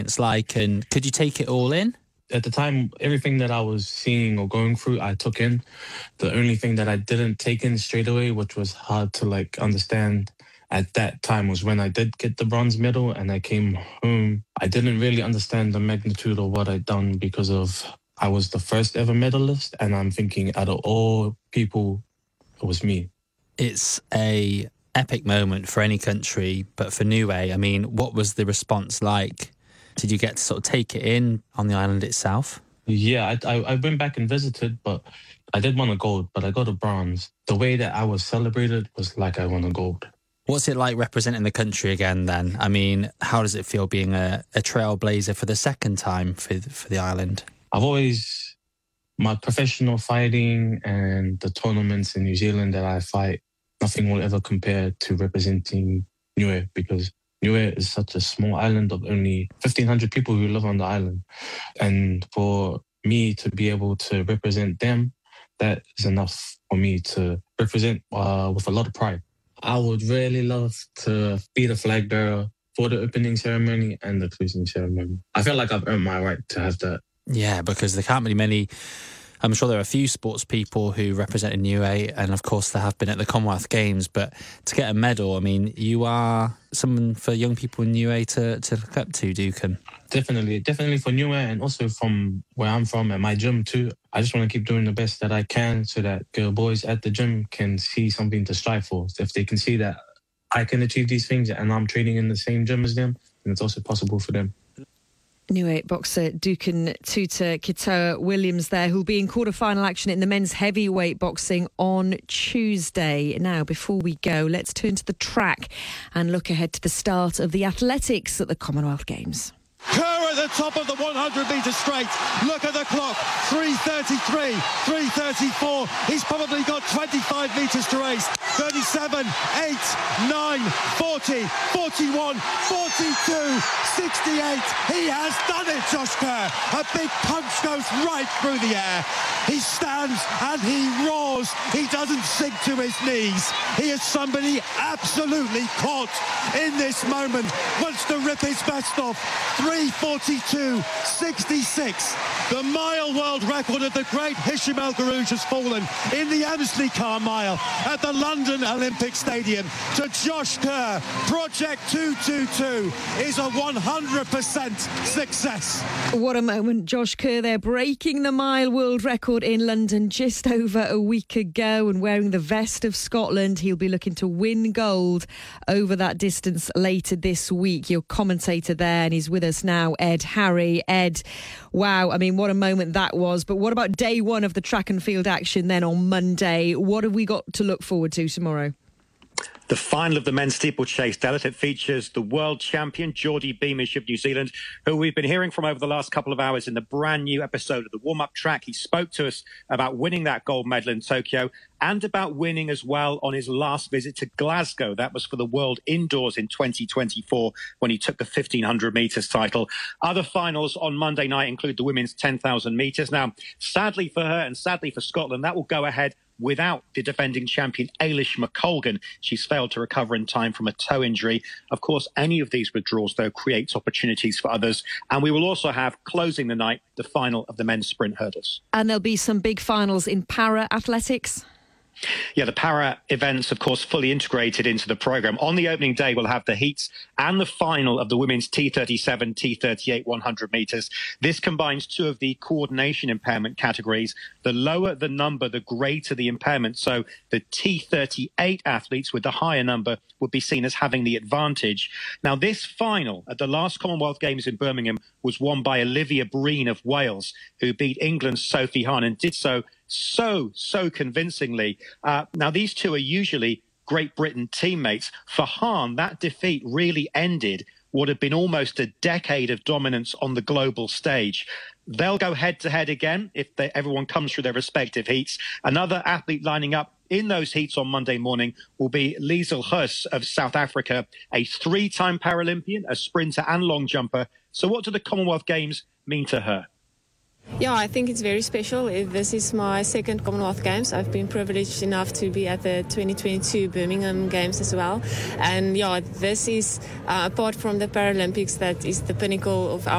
it's like, and could you take it all in? At the time, everything that I was seeing or going through, I took in. The only thing that I didn't take in straight away, which was hard to understand at that time, was when I did get the bronze medal and I came home. I didn't really understand the magnitude of what I'd done because I was the first ever medalist, and I'm thinking out of all people, it was me. It's a epic moment for any country, but for Niue, I mean, what was the response like? Did you get to sort of take it in on the island itself? Yeah, I went back and visited, but I did want a gold, but I got a bronze. The way that I was celebrated was like I won a gold. What's it like representing the country again then? I mean, how does it feel being a trailblazer for the second time for the island? My professional fighting and the tournaments in New Zealand that I fight, nothing will ever compare to representing Niue, because Niue is such a small island of only 1,500 people who live on the island. And for me to be able to represent them, that is enough for me to represent with a lot of pride. I would really love to be the flag bearer for the opening ceremony and the closing ceremony. I feel like I've earned my right to have that. Yeah, because there can't be many. I'm sure there are a few sports people who represented Niue, and of course there have been at the Commonwealth Games, but to get a medal, I mean, you are someone for young people in Niue to look up to, Dukan. Definitely for Niue, and also from where I'm from, at my gym too. I just want to keep doing the best that I can so that the boys at the gym can see something to strive for. So if they can see that I can achieve these things and I'm training in the same gym as them, then it's also possible for them. Niue boxer Dukan Tuta Kitoa Williams there, who'll be in quarter-final action in the men's heavyweight boxing on Tuesday. Now, before we go, let's turn to the track and look ahead to the start of the athletics at the Commonwealth Games. Kerr at the top of the 100-metre straight. Look at the clock. 3:33, 3:34. He's probably got 25 metres to race. 37, 8, 9, 40, 41, 42, 68. He has done it, Josh Kerr. A big punch goes right through the air. He stands and he roars. He doesn't sink to his knees. He is somebody absolutely caught in this moment. Wants to rip his vest off. 3:42, 66. The mile world record of the great Hisham El Garouj has fallen in the Eversley Car Mile at the London Olympic Stadium to Josh Kerr. Project 222 is a 100% success. What a moment. Josh Kerr there, breaking the mile world record in London just over a week ago and wearing the vest of Scotland. He'll be looking to win gold over that distance later this week. Your commentator there, and he's with us now, Ed Harry. Ed, wow, I mean, what a moment that was. But what about day one of the track and field action then on Monday? What have we got to look forward to tomorrow? The final of the men's steeplechase, Delta, features the world champion, Geordie Beamish of New Zealand, who we've been hearing from over the last couple of hours in the brand new episode of the warm-up track. He spoke to us about winning that gold medal in Tokyo and about winning as well on his last visit to Glasgow. That was for the World Indoors in 2024 when he took the 1,500 metres title. Other finals on Monday night include the women's 10,000 metres. Now, sadly for her and sadly for Scotland, that will go ahead without the defending champion, Ailish McColgan. She's failed to recover in time from a toe injury. Of course, any of these withdrawals, though, creates opportunities for others. And we will also have, closing the night, the final of the men's sprint hurdles. And there'll be some big finals in para-athletics. Yeah, the para events, of course, fully integrated into the programme. On the opening day, we'll have the heats and the final of the women's T37, T38 100 metres. This combines two of the coordination impairment categories. The lower the number, the greater the impairment. So the T38 athletes with the higher number would be seen as having the advantage. Now, this final at the last Commonwealth Games in Birmingham was won by Olivia Breen of Wales, who beat England's Sophie Hahn and did so convincingly. Now, these two are usually Great Britain teammates. For Hahn, that defeat really ended what had been almost a decade of dominance on the global stage. They'll go head-to-head again if everyone comes through their respective heats. Another athlete lining up in those heats on Monday morning will be Liesl Huss of South Africa, a three-time Paralympian, a sprinter and long jumper. So what do the Commonwealth Games mean to her? Yeah, I think it's very special. This is my second Commonwealth Games. I've been privileged enough to be at the 2022 Birmingham Games as well. And yeah, this is, apart from the Paralympics, that is the pinnacle of our